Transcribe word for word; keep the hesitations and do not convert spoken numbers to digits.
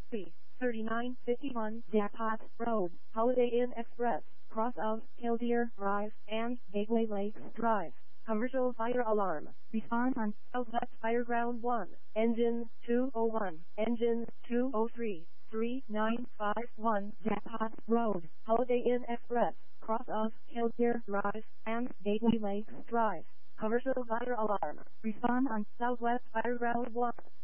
B thirty-nine fifty-one Jackpot Road, Holiday Inn Express, cross of Killdeer Drive and Gateway Lakes Drive. Commercial fire alarm. Response on Southwest Fireground one. Engine two oh one. Engine two oh three. three nine five one Jackpot Road, Holiday Inn Express, cross of Killdeer Drive and Gateway Lakes Drive. Commercial fire alarm. Respond on Southwest Fireground one.